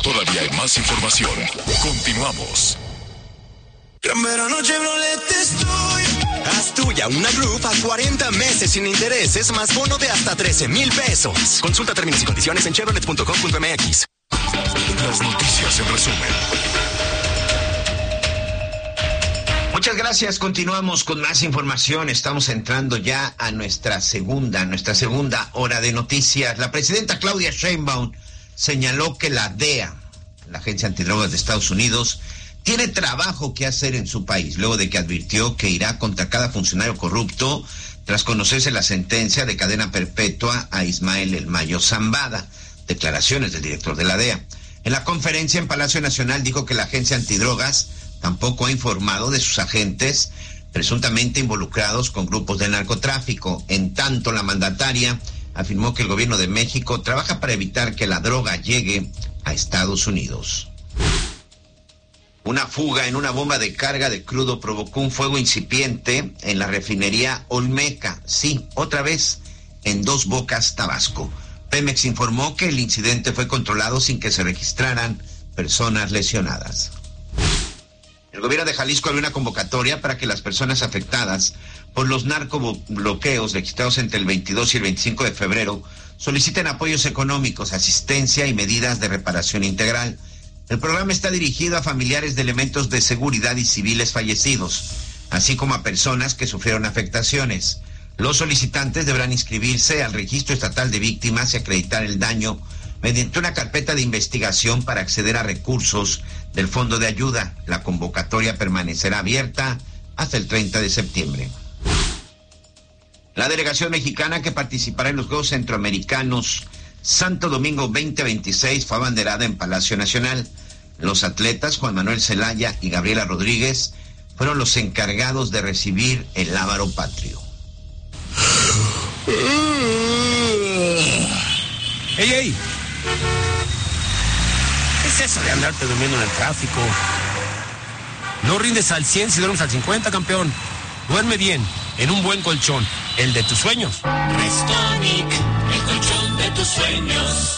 Todavía hay más información. Continuamos. Gran verano Chevrolet estoy. Haz tuya una Groove a 40 meses sin intereses más bono de hasta 13,000 pesos. Consulta términos y condiciones en chevrolet.com.mx. Las noticias en resumen. Muchas gracias. Continuamos con más información. Estamos entrando ya a nuestra segunda hora de noticias. La presidenta Claudia Sheinbaum señaló que la DEA, la Agencia Antidrogas de Estados Unidos, tiene trabajo que hacer en su país, luego de que advirtió que irá contra cada funcionario corrupto tras conocerse la sentencia de cadena perpetua a Ismael El Mayo Zambada. Declaraciones del director de la DEA. En la conferencia en Palacio Nacional dijo que la Agencia Antidrogas tampoco ha informado de sus agentes presuntamente involucrados con grupos de narcotráfico. En tanto, la mandataria afirmó que el gobierno de México trabaja para evitar que la droga llegue a Estados Unidos. Una fuga en una bomba de carga de crudo provocó un fuego incipiente en la refinería Olmeca. Sí, otra vez, en Dos Bocas, Tabasco. Pemex informó que el incidente fue controlado sin que se registraran personas lesionadas. El gobierno de Jalisco abrió una convocatoria para que las personas afectadas por los narcobloqueos registrados entre el 22 y el 25 de febrero soliciten apoyos económicos, asistencia y medidas de reparación integral. El programa está dirigido a familiares de elementos de seguridad y civiles fallecidos, así como a personas que sufrieron afectaciones. Los solicitantes deberán inscribirse al Registro Estatal de Víctimas y acreditar el daño mediante una carpeta de investigación para acceder a recursos del Fondo de Ayuda. La convocatoria permanecerá abierta hasta el 30 de septiembre. La delegación mexicana que participará en los Juegos Centroamericanos Santo Domingo 2026 fue abanderada en Palacio Nacional. Los atletas Juan Manuel Zelaya y Gabriela Rodríguez fueron los encargados de recibir el lábaro patrio. ¡Ey! ¿Qué es eso de andarte durmiendo en el tráfico? No rindes al 100 si duermes al 50, campeón. Duerme bien, en un buen colchón, el de tus sueños. Restonic, el colchón de tus sueños.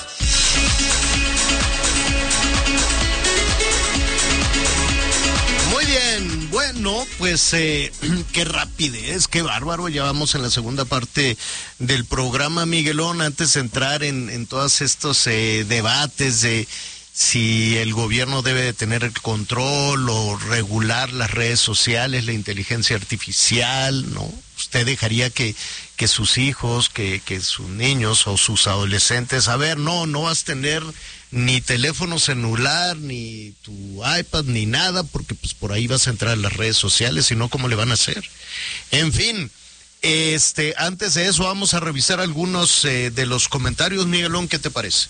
Muy bien, bueno, pues qué rapidez, qué bárbaro. Ya vamos en la segunda parte del programa, Miguelón. Antes de entrar en todos estos debates de si el gobierno debe de tener el control o regular las redes sociales, la inteligencia artificial, ¿no? ¿Usted dejaría que sus hijos, que sus niños o sus adolescentes, a ver, no vas a tener ni teléfono celular, ni tu iPad, ni nada, porque pues por ahí vas a entrar a las redes sociales, si no, ¿cómo le van a hacer? En fin, antes de eso vamos a revisar algunos de los comentarios. Miguelón, ¿qué te parece?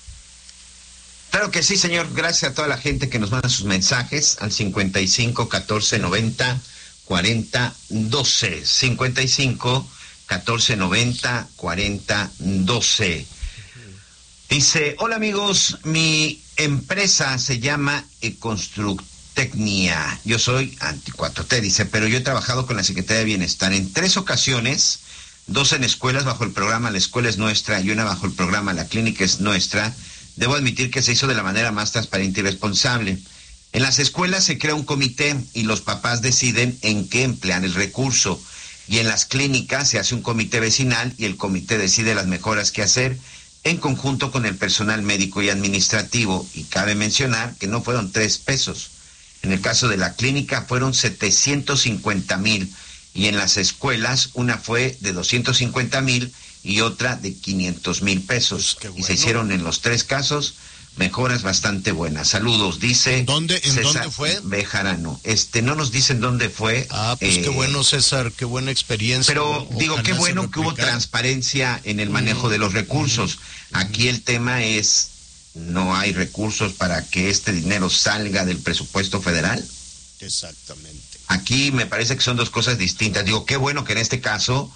Claro que sí, señor. Gracias a toda la gente que nos manda sus mensajes al 55 14 90 40 12. 55 14 90 40 12. Dice: hola amigos, mi empresa se llama Econstructecnia. Yo soy anti-4T, dice, pero yo he trabajado con la Secretaría de Bienestar en 3 ocasiones, 2 en escuelas bajo el programa La Escuela es Nuestra y una bajo el programa La Clínica es Nuestra. Debo admitir que se hizo de la manera más transparente y responsable. En las escuelas se crea un comité y los papás deciden en qué emplear el recurso. Y en las clínicas se hace un comité vecinal y el comité decide las mejoras que hacer en conjunto con el personal médico y administrativo. Y cabe mencionar que no fueron 3 pesos. En el caso de la clínica fueron 750,000 y en las escuelas una fue de 250,000 y otra de 500,000 pesos. Bueno. Y se hicieron en los 3 casos mejoras bastante buenas. Saludos, dice. ¿En dónde fue? Bejarano. No nos dicen dónde fue. Pues qué bueno, César, qué buena experiencia. Pero digo, qué bueno que hubo transparencia en el manejo de los recursos. Aquí el tema es, no hay recursos para que este dinero salga del presupuesto federal. Exactamente. Aquí me parece que son 2 cosas distintas. Digo, qué bueno que en este caso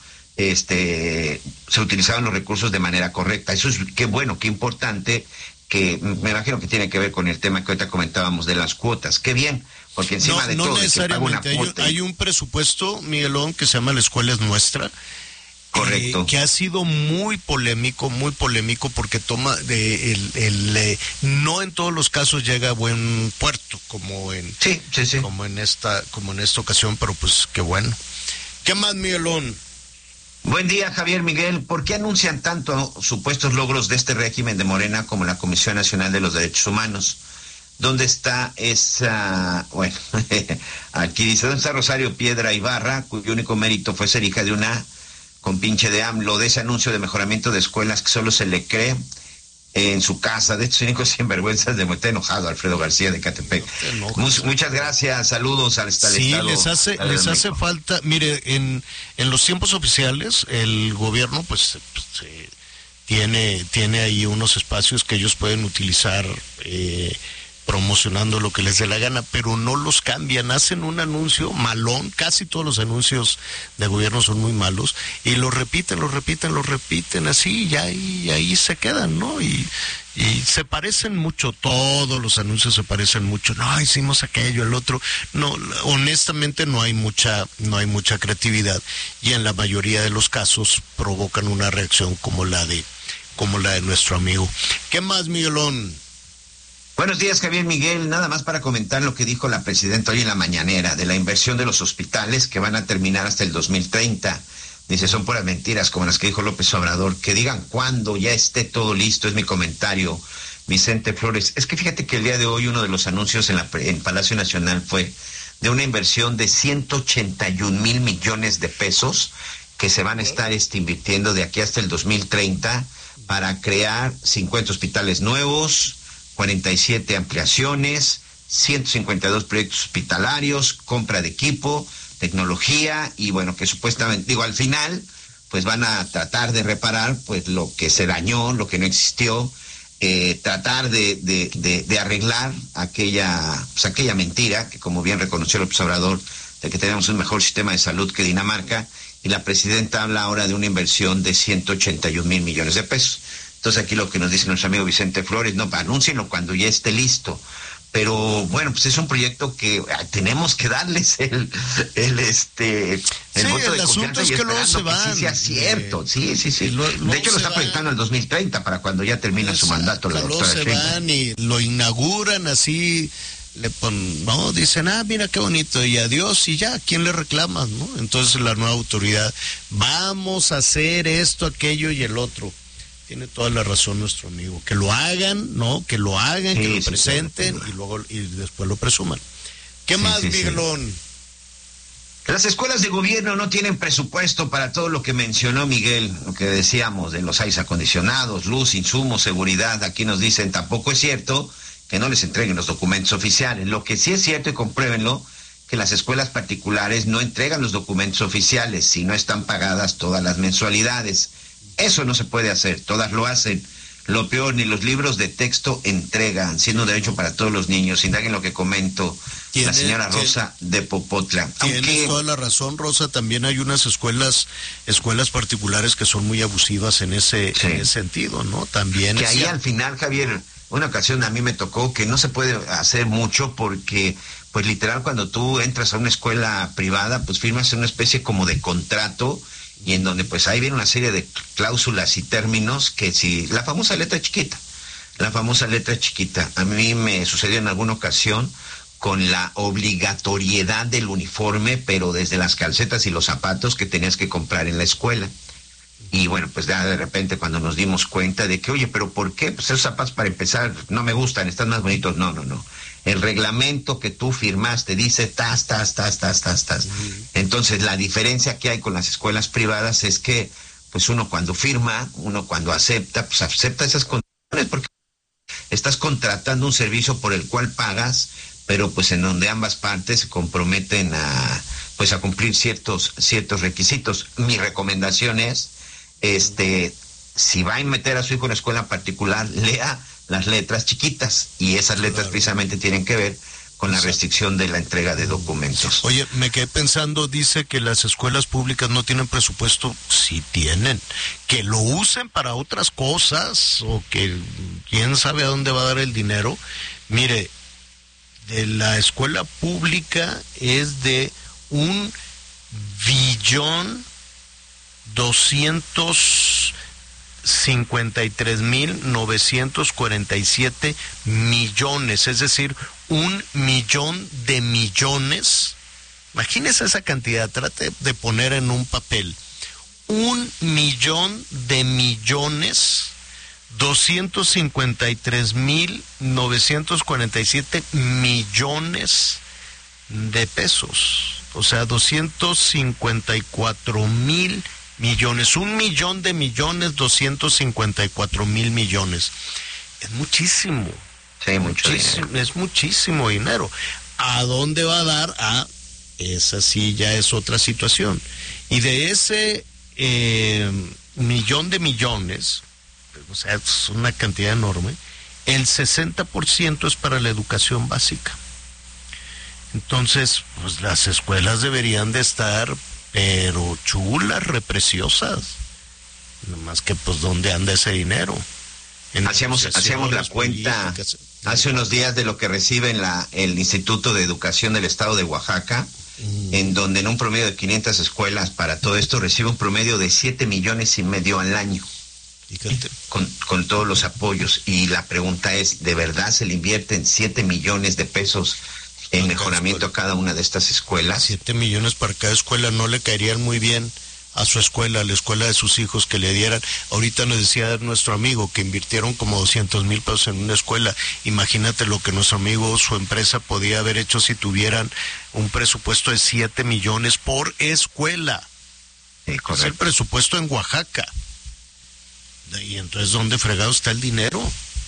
se utilizaron los recursos de manera correcta. Eso es qué bueno, qué importante, que me imagino que tiene que ver con el tema que ahorita comentábamos de las cuotas. Qué bien, porque encima de todo necesariamente, hay un presupuesto, Miguelón, que se llama La Escuela es Nuestra. Correcto. Que ha sido muy polémico porque toma no en todos los casos llega a buen puerto, como en como en esta ocasión, pero pues qué bueno. ¿Qué más, Miguelón? Buen día, Javier Miguel. ¿Por qué anuncian tanto supuestos logros de este régimen de Morena como la Comisión Nacional de los Derechos Humanos? ¿Dónde está esa...? Bueno, aquí dice, ¿dónde está Rosario Piedra Ibarra, cuyo único mérito fue ser hija de una compinche de AMLO, de ese anuncio de mejoramiento de escuelas que solo se le cree en su casa? De hecho, único sinvergüenzas de está enojado Alfredo García de Catepec. Muchas gracias, saludos al estado. Sí, les hace falta, mire, en los tiempos oficiales el gobierno pues tiene ahí unos espacios que ellos pueden utilizar promocionando lo que les dé la gana, pero no los cambian, hacen un anuncio malón, casi todos los anuncios de gobierno son muy malos, y lo repiten, así, y ahí se quedan, ¿no? Y se parecen mucho, todos los anuncios se parecen mucho, no, hicimos aquello, el otro, no, honestamente no hay mucha creatividad, y en la mayoría de los casos provocan una reacción como la de nuestro amigo. ¿Qué más, Miguelón? Buenos días, Javier Miguel. Nada más para comentar lo que dijo la presidenta hoy en la mañanera de la inversión de los hospitales que van a terminar hasta el 2030. Dice, son puras mentiras como las que dijo López Obrador. Que digan cuándo ya esté todo listo, es mi comentario. Vicente Flores. Es que fíjate que el día de hoy uno de los anuncios en Palacio Nacional fue de una inversión de 181 mil millones de pesos que se van a estar invirtiendo de aquí hasta el 2030 para crear 50 hospitales nuevos, 47 ampliaciones, 152 proyectos hospitalarios, compra de equipo, tecnología, y bueno, que supuestamente, al final, pues van a tratar de reparar pues lo que se dañó, lo que no existió, tratar de arreglar aquella mentira, que como bien reconoció el observador, de que tenemos un mejor sistema de salud que Dinamarca, y la presidenta habla ahora de una inversión de 181 mil millones de pesos. Entonces aquí lo que nos dice nuestro amigo Vicente Flores, no, anúncienlo cuando ya esté listo. Pero bueno, pues es un proyecto que tenemos que darles el voto de confianza y esperando que sí sea cierto. Sí. De hecho lo está proyectando el 2030 para cuando ya termine su mandato la doctora Sheinbaum. Van y lo inauguran así, dicen, mira qué bonito, y adiós, y ya, ¿quién le reclama, no? Entonces la nueva autoridad, vamos a hacer esto, aquello y el otro. Tiene toda la razón nuestro amigo. Que lo hagan, ¿no? Que lo presenten y después lo presuman. ¿Qué más, Miguelón? Las escuelas de gobierno no tienen presupuesto para todo lo que mencionó Miguel, lo que decíamos de los aires acondicionados, luz, insumos, seguridad. Aquí nos dicen, tampoco es cierto que no les entreguen los documentos oficiales. Lo que sí es cierto, y compruébenlo, que las escuelas particulares no entregan los documentos oficiales si no están pagadas todas las mensualidades. Eso no se puede hacer, todas lo hacen. Lo peor, ni los libros de texto entregan, siendo un derecho para todos los niños. Indaguen lo que comento, la señora Rosa de Popotla. Tienes toda la razón, Rosa, también hay unas escuelas particulares que son muy abusivas en ese sentido, ¿no? También. Que ahí al final, Javier, una ocasión a mí me tocó que no se puede hacer mucho porque, pues literal, cuando tú entras a una escuela privada, pues firmas una especie como de contrato, y en donde pues ahí viene una serie de cláusulas y términos que si la famosa letra chiquita, a mí me sucedió en alguna ocasión con la obligatoriedad del uniforme, pero desde las calcetas y los zapatos que tenías que comprar en la escuela. Y bueno, pues ya de repente cuando nos dimos cuenta de que, oye, pero ¿por qué? Pues esos zapatos para empezar no me gustan, están más bonitos. No. El reglamento que tú firmaste dice tas. Entonces la diferencia que hay con las escuelas privadas es que pues uno cuando firma, uno cuando acepta, pues acepta esas condiciones porque estás contratando un servicio por el cual pagas, pero pues en donde ambas partes se comprometen a cumplir ciertos requisitos. Mi recomendación es, si va a meter a su hijo en una escuela particular, lea las letras chiquitas, y esas letras precisamente tienen que ver con la restricción de la entrega de documentos. Oye, me quedé pensando, dice que las escuelas públicas no tienen presupuesto. Sí tienen. Que lo usen para otras cosas, o que quién sabe a dónde va a dar el dinero. Mire, de la escuela pública es de $1 billón 253,947 millones, es decir, 1,000,000 de millones. Imagínese esa cantidad, trate de poner en un papel. 1,000,000 de millones, 253,947 millones de pesos. O sea, 254,000 millones. 1,000,000 de millones, 254,000 millones. Es muchísimo. Sí, muchísimo. Es muchísimo dinero. ¿A dónde va a dar? Esa sí ya es otra situación. Y de ese 1,000,000 de millones, o sea, es una cantidad enorme, el 60% es para la educación básica. Entonces, pues las escuelas deberían de estar, pero chulas, repreciosas. Nada más que, pues, ¿dónde anda ese dinero? Hacíamos la cuenta hace unos días de lo que recibe el Instituto de Educación del Estado de Oaxaca, en donde en un promedio de 500 escuelas para todo esto recibe un promedio de 7,5 millones al año. Fíjate. Con todos los apoyos. Y la pregunta es, ¿de verdad se le invierten 7 millones de pesos en mejoramiento a cada una de estas escuelas? 7 millones para cada escuela no le caerían muy bien a su escuela, a la escuela de sus hijos, que le dieran. Ahorita nos decía nuestro amigo que invirtieron como 200,000 pesos en una escuela. Imagínate lo que nuestro amigo, su empresa, podía haber hecho si tuvieran un presupuesto de 7 millones por escuela. Es el presupuesto en Oaxaca. Y entonces, ¿dónde fregado está el dinero?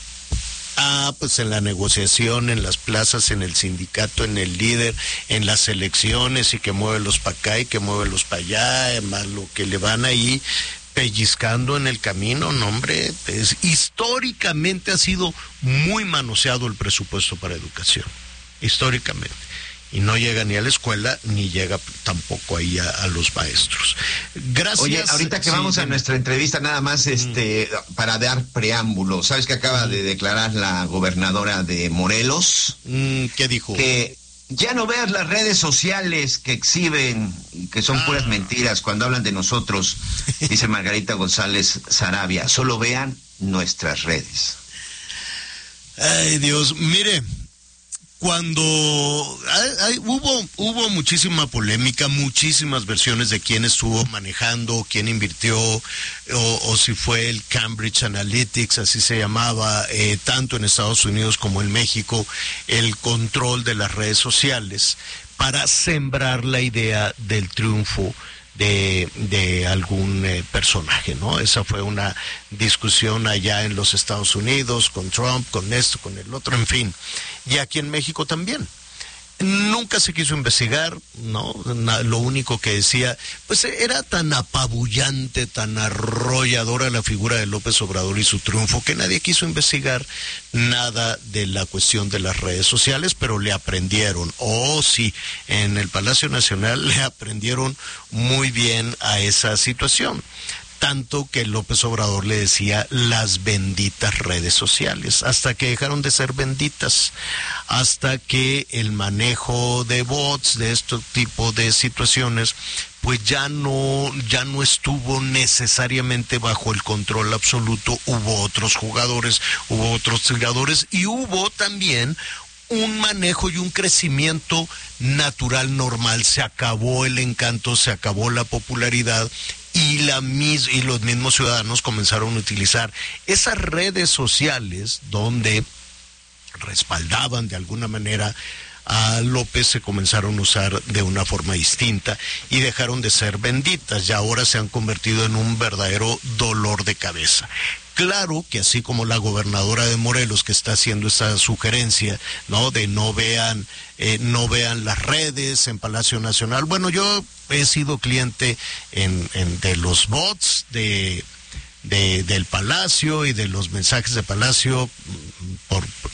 Pues en la negociación, en las plazas, en el sindicato, en el líder, en las elecciones, y que muévelos para acá y que muévelos para allá, más lo que le van ahí pellizcando en el camino. No, hombre, históricamente ha sido muy manoseado el presupuesto para educación, históricamente. Y no llega ni a la escuela, ni llega tampoco ahí a los maestros. Gracias. Oye, ahorita que vamos a nuestra entrevista, nada más para dar preámbulo. ¿Sabes que acaba de declarar la gobernadora de Morelos? ¿Qué dijo? Que ya no veas las redes sociales que exhiben, que son puras mentiras cuando hablan de nosotros, dice Margarita González Sarabia. Solo vean nuestras redes. Ay, Dios, mire. Cuando hubo muchísima polémica, muchísimas versiones de quién estuvo manejando, quién invirtió, o si fue el Cambridge Analytics, así se llamaba, tanto en Estados Unidos como en México, el control de las redes sociales para sembrar la idea del triunfo de algún personaje, ¿no? Esa fue una discusión allá en los Estados Unidos, con Trump, con esto, con el otro, en fin. Y aquí en México también. Nunca se quiso investigar, ¿no? Lo único que decía, pues era tan apabullante, tan arrolladora la figura de López Obrador y su triunfo, que nadie quiso investigar nada de la cuestión de las redes sociales, pero le aprendieron. Sí, en el Palacio Nacional le aprendieron muy bien a esa situación. Tanto que López Obrador le decía las benditas redes sociales, hasta que dejaron de ser benditas, hasta que el manejo de bots, de este tipo de situaciones, pues ya no estuvo necesariamente bajo el control absoluto. Hubo otros jugadores, hubo otros tiradores, y hubo también un manejo y un crecimiento natural, normal. Se acabó el encanto, se acabó la popularidad, y los mismos ciudadanos comenzaron a utilizar esas redes sociales donde respaldaban de alguna manera a López, se comenzaron a usar de una forma distinta y dejaron de ser benditas, y ahora se han convertido en un verdadero dolor de cabeza. Claro que así como la gobernadora de Morelos, que está haciendo esa sugerencia, ¿no? De no vean las redes en Palacio Nacional. Bueno, yo he sido cliente de los bots del Palacio y de los mensajes de Palacio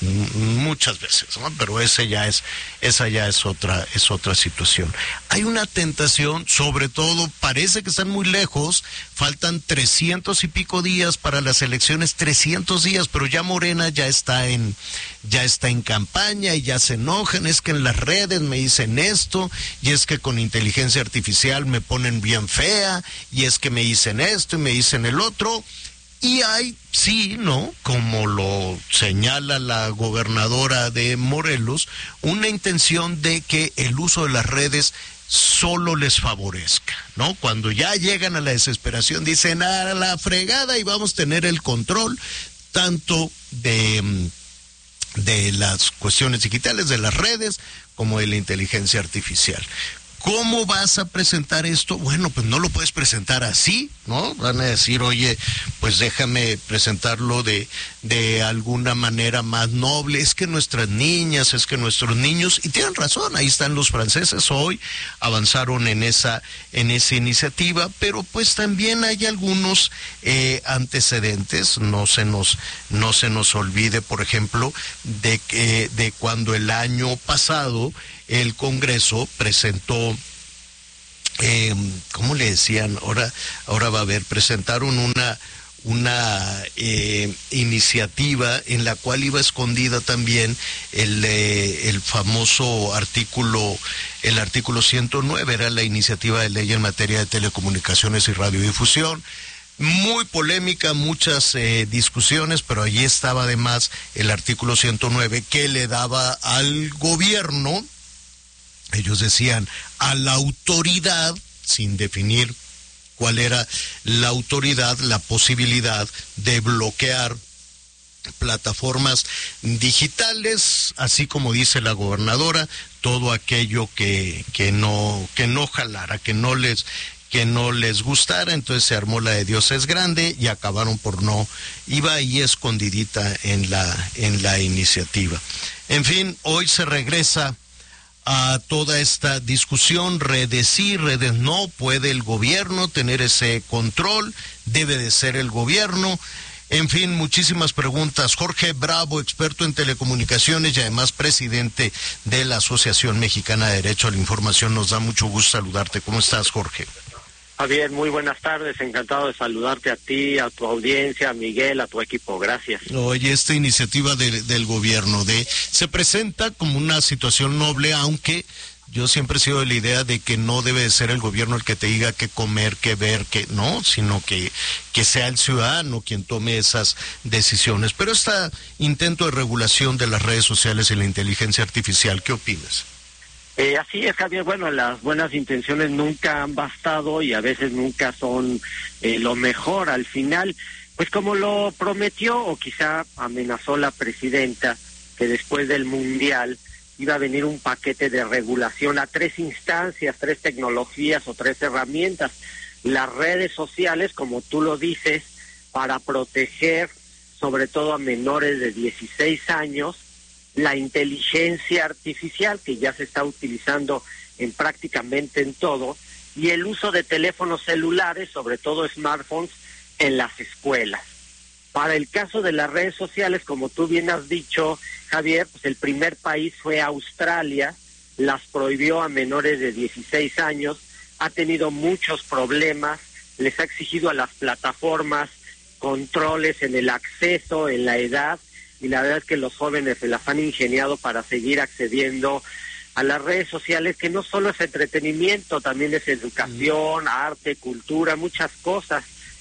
muchas veces, ¿no? Pero esa ya es otra situación. Hay una tentación, sobre todo, parece que están muy lejos, faltan 300 y pico días para las elecciones, 300 días, pero ya Morena ya está en campaña y ya se enojan, es que en las redes me dicen esto, y es que con inteligencia artificial me ponen bien fea, y es que me dicen esto y me dicen el otro. Y hay, sí, ¿no? Como lo señala la gobernadora de Morelos, una intención de que el uso de las redes solo les favorezca, ¿no? Cuando ya llegan a la desesperación, dicen a la fregada y vamos a tener el control tanto de las cuestiones digitales, de las redes, como de la inteligencia artificial. ¿Cómo vas a presentar esto? Bueno, pues no lo puedes presentar así, ¿no? Van a decir, oye, pues déjame presentarlo de alguna manera más noble. Es que nuestras niñas, es que nuestros niños, y tienen razón, ahí están los franceses hoy, avanzaron en esa iniciativa, pero pues también hay algunos antecedentes, no se nos olvide, por ejemplo, de cuando el año pasado el Congreso presentó, ¿cómo le decían? Ahora va a haber, presentaron una iniciativa en la cual iba escondida también el famoso artículo 109, era la iniciativa de ley en materia de telecomunicaciones y radiodifusión. Muy polémica, muchas discusiones, pero allí estaba además el artículo 109 que le daba al gobierno, ellos decían, a la autoridad, sin definir cuál era la autoridad, la posibilidad de bloquear plataformas digitales, así como dice la gobernadora, todo aquello que no jalara, que no les gustara. Entonces se armó la de Dios es grande y acabaron por no, iba ahí escondidita en la iniciativa. En fin, hoy se regresa a toda esta discusión, redes sí, redes no, puede el gobierno tener ese control, debe de ser el gobierno. En fin, muchísimas preguntas. Jorge Bravo, experto en telecomunicaciones y además presidente de la Asociación Mexicana de Derecho a la Información, nos da mucho gusto saludarte. ¿Cómo estás, Jorge? Javier, muy buenas tardes, encantado de saludarte a ti, a tu audiencia, a Miguel, a tu equipo, gracias. Oye, esta iniciativa del gobierno se presenta como una situación noble, aunque yo siempre he sido de la idea de que no debe de ser el gobierno el que te diga qué comer, qué ver, qué no, sino que sea el ciudadano quien tome esas decisiones. Pero este intento de regulación de las redes sociales y la inteligencia artificial, ¿qué opinas? Así es, Javier. Bueno, las buenas intenciones nunca han bastado y a veces nunca son lo mejor. Al final, pues como lo prometió o quizá amenazó la presidenta, que después del Mundial iba a venir un paquete de regulación a 3 instancias, 3 tecnologías o 3 herramientas. Las redes sociales, como tú lo dices, para proteger sobre todo a menores de 16 años, la inteligencia artificial, que ya se está utilizando prácticamente en todo, y el uso de teléfonos celulares, sobre todo smartphones, en las escuelas. Para el caso de las redes sociales, como tú bien has dicho, Javier, pues el primer país fue Australia, las prohibió a menores de 16 años, ha tenido muchos problemas, les ha exigido a las plataformas controles en el acceso, en la edad, y la verdad es que los jóvenes se las han ingeniado para seguir accediendo a las redes sociales, que no solo es entretenimiento, también es educación, arte, cultura, muchas cosas.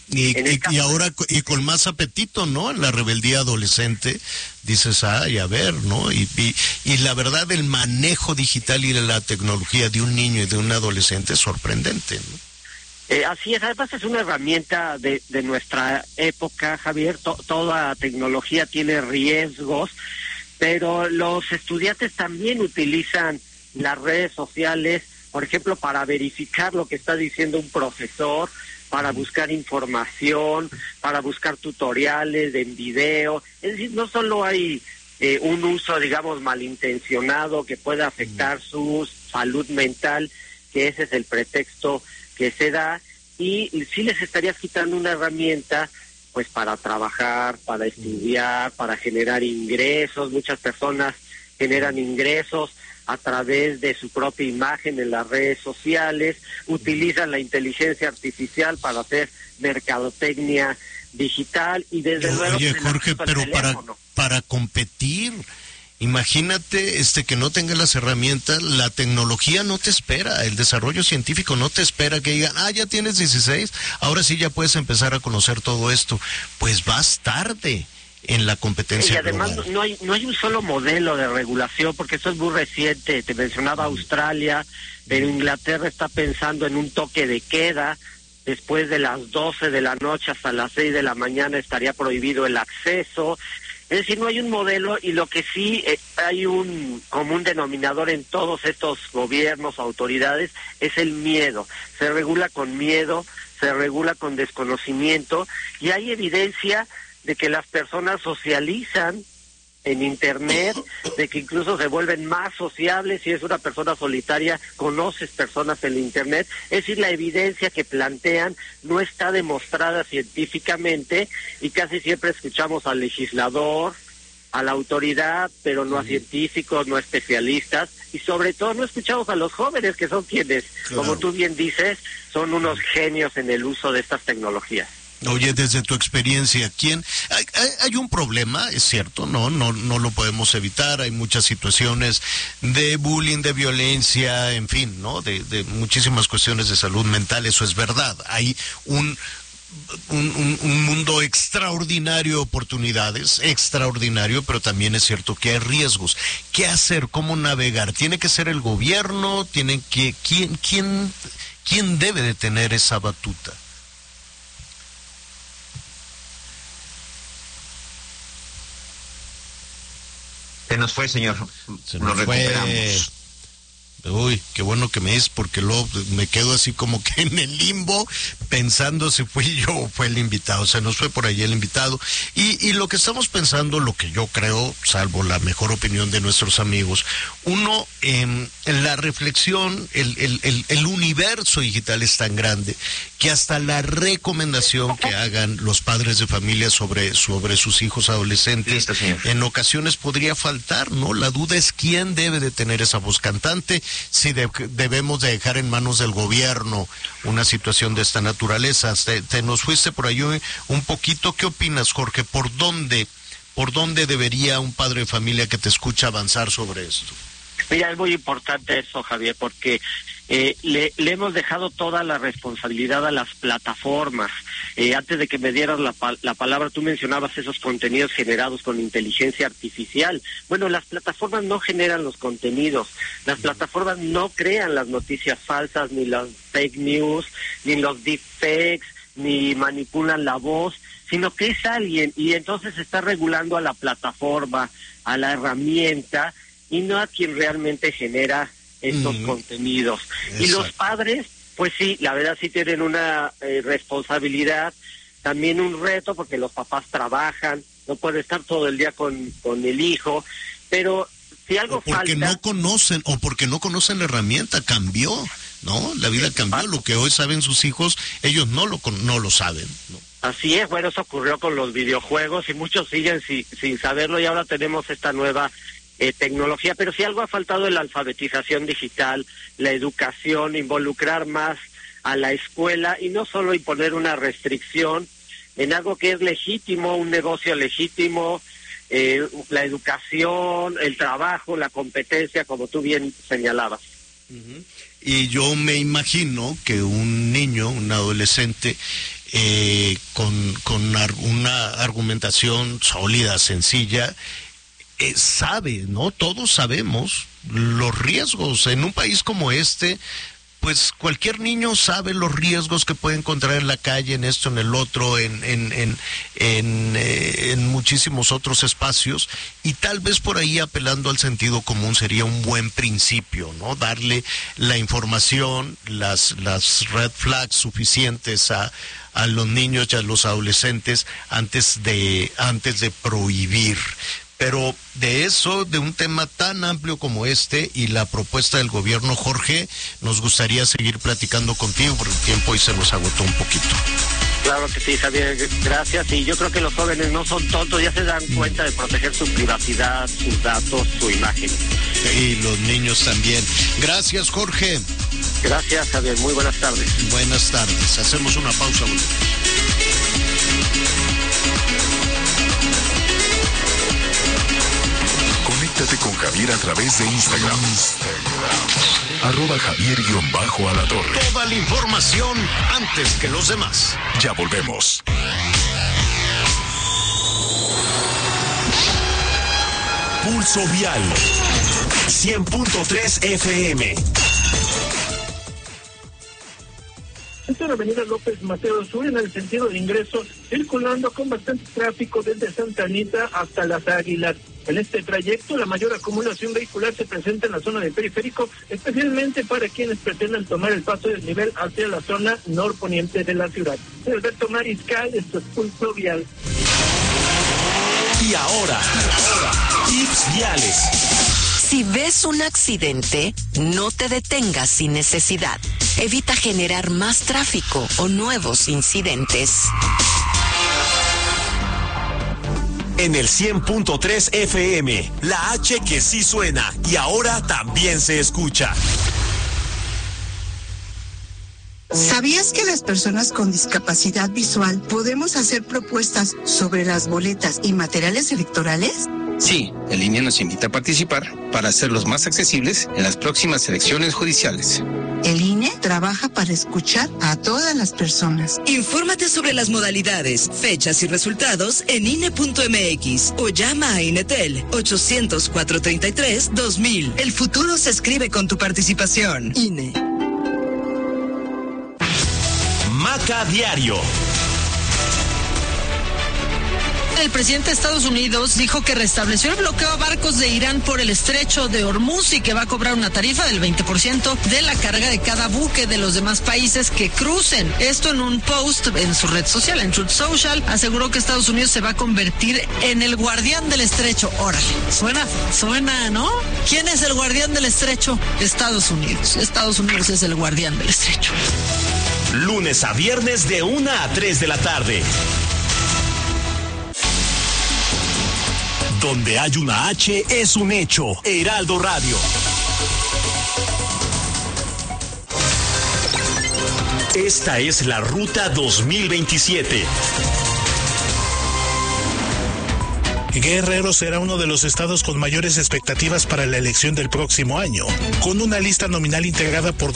Y ahora y con más apetito, ¿no? En la rebeldía adolescente dices, ay, a ver, ¿no? Y la verdad, el manejo digital y de la tecnología de un niño y de un adolescente es sorprendente, ¿no? Así es, además es una herramienta de nuestra época, Javier. Toda tecnología tiene riesgos, pero los estudiantes también utilizan las redes sociales, por ejemplo, para verificar lo que está diciendo un profesor, para buscar información, para buscar tutoriales en video. Es decir, no solo hay un uso, digamos, malintencionado que pueda afectar su salud mental, que ese es el pretexto que se da, y sí les estarías quitando una herramienta pues para trabajar, para estudiar, para generar ingresos. Muchas personas generan ingresos a través de su propia imagen en las redes sociales, utilizan la inteligencia artificial para hacer mercadotecnia digital y desde luego... Oye, Jorge, pero para competir, imagínate que no tenga las herramientas, la tecnología no te espera, el desarrollo científico no te espera que digan, ya tienes 16, ahora sí ya puedes empezar a conocer todo esto. Pues vas tarde en la competencia y además global. no hay un solo modelo de regulación, porque eso es muy reciente. Te mencionaba Australia, pero Inglaterra está pensando en un toque de queda. Después de las 12 de la noche hasta las 6 de la mañana estaría prohibido el acceso. Es decir, no hay un modelo, y lo que sí hay un común denominador en todos estos gobiernos, autoridades, es el miedo. Se regula con miedo, se regula con desconocimiento, y hay evidencia de que las personas socializan en Internet, de que incluso se vuelven más sociables. Si es una persona solitaria, conoces personas en Internet. Es decir, la evidencia que plantean no está demostrada científicamente, y casi siempre escuchamos al legislador, a la autoridad, pero no a científicos, no a especialistas, y sobre todo no escuchamos a los jóvenes, que son quienes, como tú bien dices, son unos genios en el uso de estas tecnologías. Oye, desde tu experiencia, hay un problema, es cierto, no lo podemos evitar, hay muchas situaciones de bullying, de violencia, en fin, ¿no? De muchísimas cuestiones de salud mental, eso es verdad. Hay un mundo extraordinario de oportunidades, extraordinario, pero también es cierto que hay riesgos. ¿Qué hacer? ¿Cómo navegar? ¿Tiene que ser el gobierno? ¿Quién debe de tener esa batuta? Se nos fue, señor. Nos recuperamos. Uy, qué bueno que me es, porque luego me quedo así como que en el limbo, pensando si fui yo o fue el invitado. Se nos fue por ahí el invitado. Y lo que estamos pensando, lo que yo creo, salvo la mejor opinión de nuestros amigos, uno, en la reflexión, el universo digital es tan grande que hasta la recomendación que hagan los padres de familia sobre sus hijos adolescentes, en ocasiones podría faltar, ¿no? La duda es quién debe de tener esa voz cantante, si debemos de dejar en manos del gobierno una situación de esta naturaleza. Te nos fuiste por ahí un poquito. ¿Qué opinas, Jorge? ¿Por dónde debería un padre de familia que te escucha avanzar sobre esto? Mira, es muy importante eso, Javier, porque le hemos dejado toda la responsabilidad a las plataformas. Antes de que me dieras la palabra, tú mencionabas esos contenidos generados con inteligencia artificial. Bueno, las plataformas no generan los contenidos, las plataformas no crean las noticias falsas, ni las fake news, ni los deepfakes, ni manipulan la voz, sino que es alguien, y entonces se está regulando a la plataforma, a la herramienta, y no a quien realmente genera estos contenidos. Exacto. Y los padres, pues sí, la verdad sí tienen una responsabilidad, también un reto, porque los papás trabajan, no pueden estar todo el día con el hijo, pero si algo porque falta... porque no conocen la herramienta, cambió, ¿no? La vida cambió, lo que hoy saben sus hijos, ellos no lo saben, ¿no? Así es, bueno, eso ocurrió con los videojuegos, y muchos siguen sin saberlo, y ahora tenemos esta nueva tecnología, pero si algo ha faltado es la alfabetización digital, la educación, involucrar más a la escuela, y no solo imponer una restricción en algo que es legítimo, un negocio legítimo, la educación, el trabajo, la competencia, como tú bien señalabas. Y yo me imagino que un niño, un adolescente, con una argumentación sólida, sencilla, sabe, ¿no? Todos sabemos los riesgos. En un país como este, pues cualquier niño sabe los riesgos que puede encontrar en la calle, en esto, en el otro, en muchísimos otros espacios, y tal vez por ahí, apelando al sentido común, sería un buen principio, ¿no? Darle la información, las red flags suficientes a los niños y a los adolescentes antes de prohibir. Pero de eso, de un tema tan amplio como este y la propuesta del gobierno, Jorge, nos gustaría seguir platicando contigo, porque el tiempo hoy se nos agotó un poquito. Claro que sí, Javier, gracias. Y yo creo que los jóvenes no son tontos, ya se dan cuenta de proteger su privacidad, sus datos, su imagen. Y los niños también. Gracias, Jorge. Gracias, Javier. Muy buenas tardes. Buenas tardes. Hacemos una pausa. Conéctate con Javier a través de Instagram. @Javier_Alatorre. Toda la información antes que los demás. Ya volvemos. Pulso Vial 100.3 FM. Esta es la avenida López Mateo Sur en el sentido de ingreso, circulando con bastante tráfico desde Santa Anita hasta Las Águilas. En este trayecto, la mayor acumulación vehicular se presenta en la zona del periférico, especialmente para quienes pretendan tomar el paso del nivel hacia la zona norponiente de la ciudad. Soy Alberto Mariscal, esto es Pulso Vial. Y ahora, tips viales. Si ves un accidente, no te detengas sin necesidad. Evita generar más tráfico o nuevos incidentes. En el 100.3 FM, la H que sí suena y ahora también se escucha. ¿Sabías que las personas con discapacidad visual podemos hacer propuestas sobre las boletas y materiales electorales? Sí, el INE nos invita a participar para hacerlos más accesibles en las próximas elecciones judiciales. El INE trabaja para escuchar a todas las personas. Infórmate sobre las modalidades, fechas y resultados en INE.mx o llama a INETEL 800-433-2000. El futuro se escribe con tu participación. INE. Maca Diario. El presidente de Estados Unidos dijo que restableció el bloqueo a barcos de Irán por el estrecho de Hormuz y que va a cobrar una tarifa del 20% de la carga de cada buque de los demás países que crucen. Esto en un post en su red social, en Truth Social, aseguró que Estados Unidos se va a convertir en el guardián del estrecho. Órale, suena, ¿no? ¿Quién es el guardián del estrecho? Estados Unidos. Estados Unidos es el guardián del estrecho. Lunes a viernes de 1 a 3 de la tarde. Donde hay una H es un hecho. Heraldo Radio. Esta es la Ruta 2027. Guerrero será uno de los estados con mayores expectativas para la elección del próximo año, con una lista nominal integrada por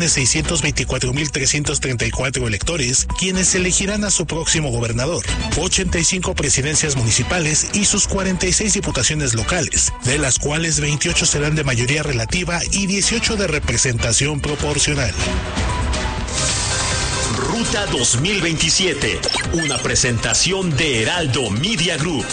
2.624.334 electores, quienes elegirán a su próximo gobernador, 85 presidencias municipales y sus 46 diputaciones locales, de las cuales 28 serán de mayoría relativa y 18 de representación proporcional. Ruta 2027, una presentación de Heraldo Media Group.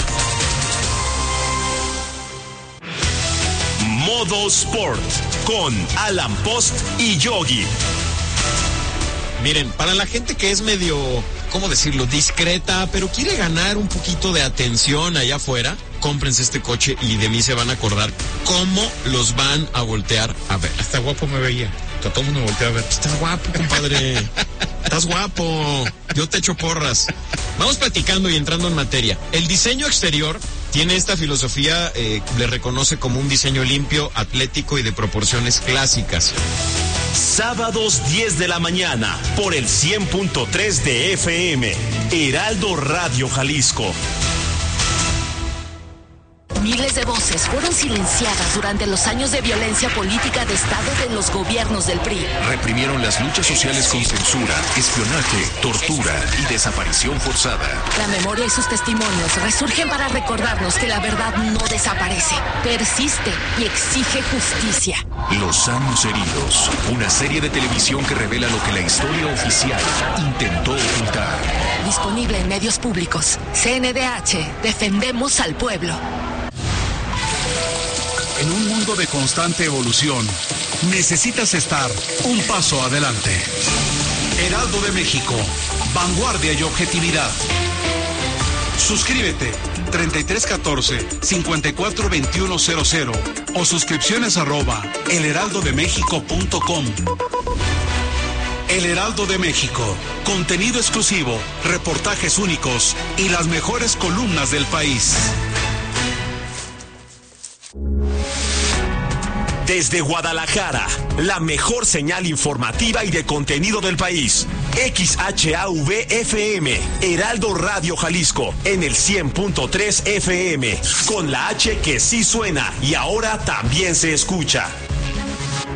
Modo Sport con Alan Post y Yogi. Miren, para la gente que es medio, ¿cómo decirlo?, discreta, pero quiere ganar un poquito de atención allá afuera, cómprense este coche y de mí se van a acordar cómo los van a voltear a ver. Hasta guapo me veía. Todo el mundo me voltea a ver. Estás guapo, compadre. Estás guapo. Yo te echo porras. Vamos platicando y entrando en materia. El diseño exterior tiene esta filosofía, le reconoce como un diseño limpio, atlético y de proporciones clásicas. Sábados 10 de la mañana por el 100.3 de FM. Heraldo Radio Jalisco. Miles de voces fueron silenciadas durante los años de violencia política de Estado de los gobiernos del PRI. Reprimieron las luchas sociales con censura, espionaje, tortura y desaparición forzada. La memoria y sus testimonios resurgen para recordarnos que la verdad no desaparece, persiste y exige justicia. Los años heridos, una serie de televisión que revela lo que la historia oficial intentó ocultar. Disponible en medios públicos. CNDH, defendemos al pueblo. En un mundo de constante evolución, necesitas estar un paso adelante. Heraldo de México, vanguardia y objetividad. Suscríbete 3314-542100 o suscripciones @elheraldodemexico.com. El Heraldo de México, contenido exclusivo, reportajes únicos y las mejores columnas del país. Desde Guadalajara, la mejor señal informativa y de contenido del país. XHAV-FM, Heraldo Radio Jalisco, en el 100.3 FM, con la H que sí suena y ahora también se escucha.